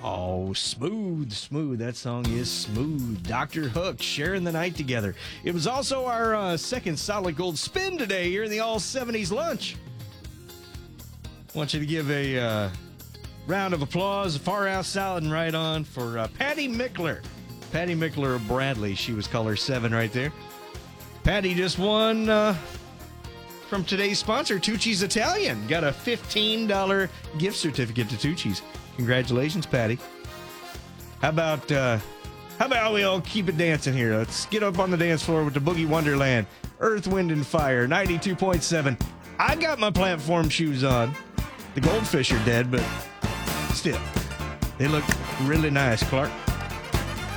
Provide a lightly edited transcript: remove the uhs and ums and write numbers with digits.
Oh, smooth, smooth. That song is smooth. Dr. Hook, sharing the night together. It was also our second solid gold spin today here in the All 70s Lunch. Want you to give a round of applause, Far Out Salad and Right On for Patty Mickler. Patty Mickler of Bradley. She was caller 7 right there. Patty just won from today's sponsor, Tucci's Italian. Got a $15 gift certificate to Tucci's. Congratulations, Patty. How about we all keep it dancing here? Let's get up on the dance floor with the Boogie Wonderland. Earth, Wind, and Fire, 92.7. I got my platform shoes on. The goldfish are dead, but still, they look really nice, Clark.